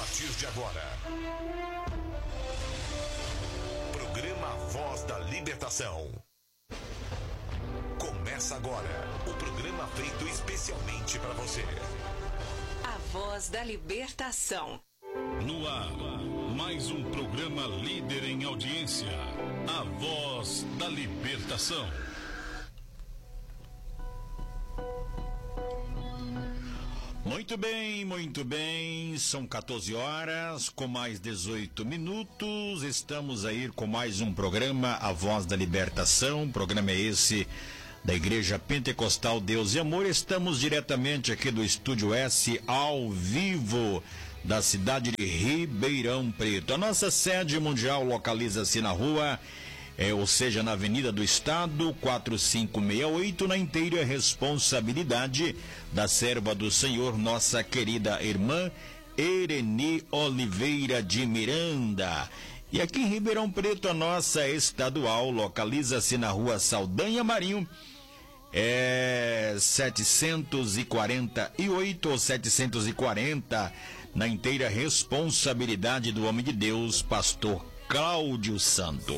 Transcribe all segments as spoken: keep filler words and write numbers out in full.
partir de agora, programa Voz da Libertação. Começa agora o programa feito especialmente para você. A Voz da Libertação. No ar, mais um programa líder em audiência. A Voz da Libertação. Muito bem, muito bem, são quatorze horas, com mais dezoito minutos, estamos aí com mais um programa, A Voz da Libertação. O programa é esse da Igreja Pentecostal Deus e Amor. Estamos diretamente aqui do Estúdio S, ao vivo, da cidade de Ribeirão Preto. A nossa sede mundial localiza-se na rua, é, ou seja, na Avenida do Estado, quatro cinco seis oito, na inteira responsabilidade da serva do Senhor, nossa querida irmã Ereni Oliveira de Miranda. E aqui em Ribeirão Preto, a nossa estadual localiza-se na rua Saldanha Marinho, é setecentos e quarenta e oito ou setecentos e quarenta, na inteira responsabilidade do homem de Deus, pastor Cláudio Santos.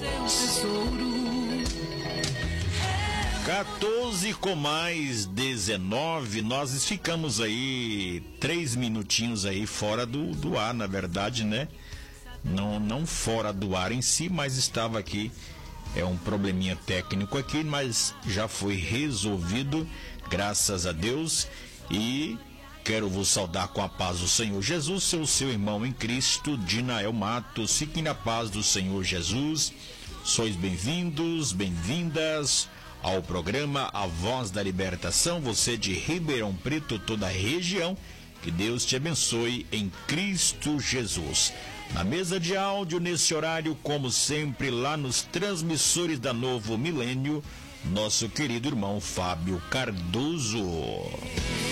quatorze com mais dezenove, nós ficamos aí três minutinhos aí fora do, do ar, na verdade, né? Não, não fora do ar em si, mas estava aqui, é um probleminha técnico aqui, mas já foi resolvido, graças a Deus. E quero vos saudar com a paz do Senhor Jesus, seu, seu irmão em Cristo, Dinael Matos. Fiquem na paz do Senhor Jesus. Sois bem-vindos, bem-vindas ao programa A Voz da Libertação. Você de Ribeirão Preto, toda a região, que Deus te abençoe em Cristo Jesus. Na mesa de áudio, nesse horário, como sempre, lá nos transmissores da Novo Milênio, nosso querido irmão Fábio Cardoso.